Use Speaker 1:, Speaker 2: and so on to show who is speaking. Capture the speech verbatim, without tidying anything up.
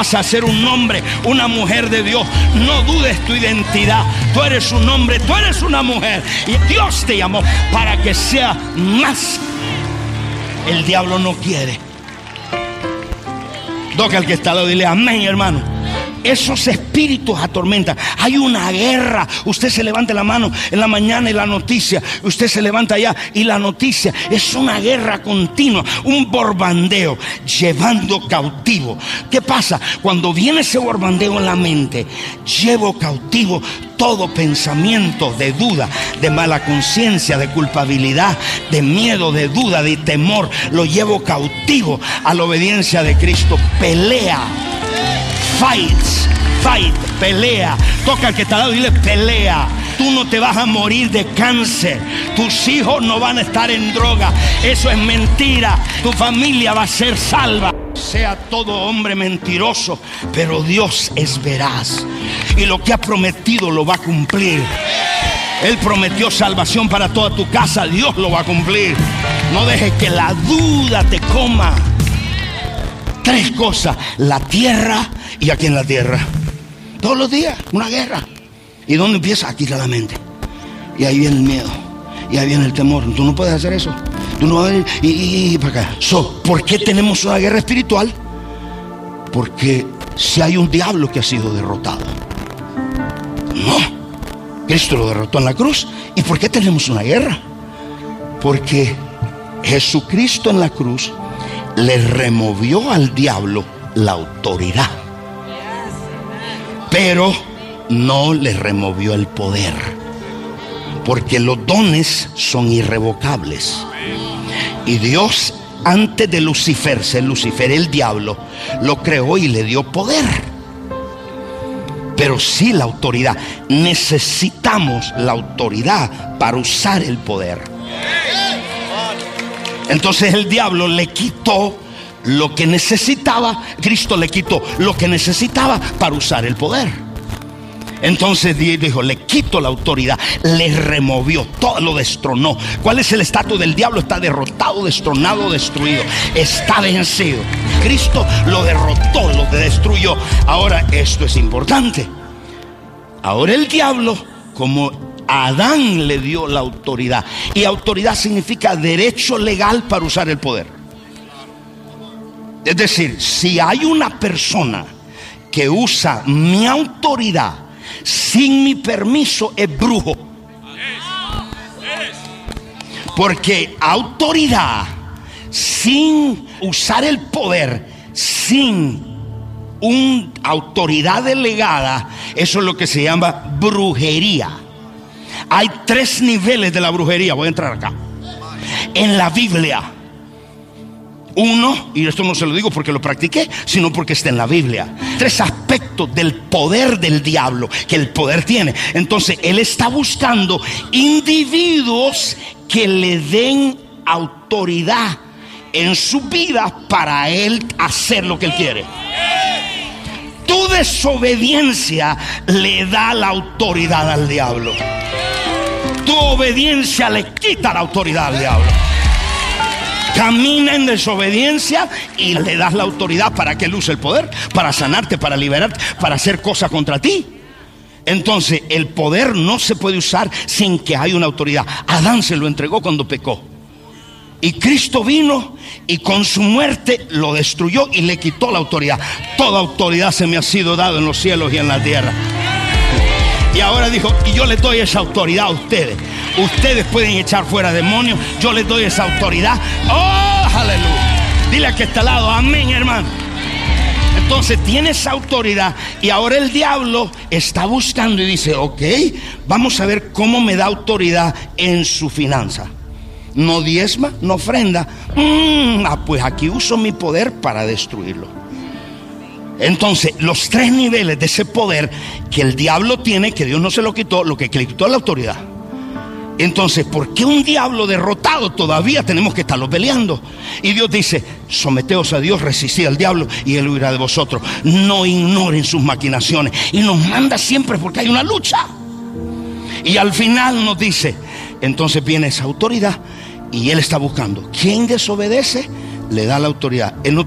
Speaker 1: Vas a ser un hombre, una mujer de Dios. No dudes tu identidad. Tú eres un hombre, tú eres una mujer. Y Dios te llamó para que sea más. El diablo no quiere. Toca al que está al lado y dile amén, hermano. Esos espíritus atormentan. Hay una guerra. Usted se levanta la mano en la mañana y la noticia. Usted se levanta allá y la noticia. Es una guerra continua, un borbandeo llevando cautivo. ¿Qué pasa? Cuando viene ese borbandeo en la mente, llevo cautivo todo pensamiento de duda, de mala conciencia, de culpabilidad, de miedo, de duda, de temor. Lo llevo cautivo a la obediencia de Cristo. Pelea. Fight, fight, pelea. Toca al que está al lado y dile pelea. Tú no te vas a morir de cáncer. Tus hijos no van a estar en droga. Eso es mentira. Tu familia va a ser salva. Sea todo hombre mentiroso, pero Dios es veraz. Y lo que ha prometido lo va a cumplir. Él prometió salvación para toda tu casa. Dios lo va a cumplir. No dejes que la duda te coma. Tres cosas: la tierra. ¿Y aquí en la tierra? Todos los días, una guerra. ¿Y dónde empieza? Aquí está la mente. Y ahí viene el miedo. Y ahí viene el temor. Tú no puedes hacer eso. Tú no vas a ir y, y, y para acá. So, ¿por qué tenemos una guerra espiritual? Porque si hay un diablo que ha sido derrotado. No. Cristo lo derrotó en la cruz. ¿Y por qué tenemos una guerra? Porque Jesucristo en la cruz le removió al diablo la autoridad, pero no le removió el poder, porque los dones son irrevocables. Y Dios, antes de Lucifer ser Lucifer, el diablo, lo creó y le dio poder, pero sí la autoridad. Necesitamos la autoridad para usar el poder. Entonces el diablo le quitó lo que necesitaba. Cristo le quitó lo que necesitaba para usar el poder. Entonces dijo, le quito la autoridad, le removió, todo lo destronó. ¿Cuál es el estatus del diablo? Está derrotado, destronado, destruido. Está vencido. Cristo lo derrotó, lo destruyó. Ahora esto es importante. Ahora el diablo, como Adán le dio la autoridad, y autoridad significa derecho legal para usar el poder. Es decir, si hay una persona que usa mi autoridad sin mi permiso, es brujo. Porque autoridad sin usar el poder, sin una autoridad delegada, eso es lo que se llama brujería. Hay tres niveles de la brujería. Voy a entrar acá. En la Biblia. Uno, y esto no se lo digo porque lo practiqué, sino porque está en la Biblia. Tres aspectos del poder del diablo que el poder tiene. Entonces él está buscando individuos que le den autoridad en su vida para él hacer lo que él quiere. Tu desobediencia le da la autoridad al diablo. Tu obediencia le quita la autoridad al diablo. Camina en desobediencia y le das la autoridad para que él use el poder, para sanarte, para liberarte, para hacer cosas contra ti. Entonces el poder no se puede usar sin que haya una autoridad. Adán se lo entregó cuando pecó, y Cristo vino y con su muerte lo destruyó y le quitó la autoridad. Toda autoridad se me ha sido dada en los cielos y en la tierra. Y ahora dijo, y yo les doy esa autoridad a ustedes. Ustedes pueden echar fuera demonios. Yo les doy esa autoridad. ¡Oh, aleluya! Dile a que está al lado, amén, hermano. Entonces tiene esa autoridad. Y ahora el diablo está buscando y dice, ok, vamos a ver cómo me da autoridad en su finanza. No diezma, no ofrenda. Mm, ah, pues aquí uso mi poder para destruirlo. Entonces, los tres niveles de ese poder que el diablo tiene, que Dios no se lo quitó, lo que le quitó es la autoridad. Entonces, ¿por qué un diablo derrotado todavía tenemos que estarlo peleando? Y Dios dice, someteos a Dios, resistid al diablo y él huirá de vosotros. No ignoren sus maquinaciones. Y nos manda siempre porque hay una lucha. Y al final nos dice, entonces viene esa autoridad y él está buscando. ¿Quién desobedece? Le da la autoridad. Él no